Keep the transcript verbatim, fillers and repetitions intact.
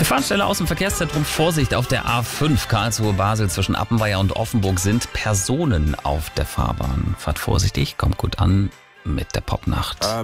Gefahrenstelle aus dem Verkehrszentrum. Vorsicht auf der A fünf Karlsruhe-Basel zwischen Appenweier und Offenburg sind Personen auf der Fahrbahn. Fahrt vorsichtig, kommt gut an mit der Popnacht.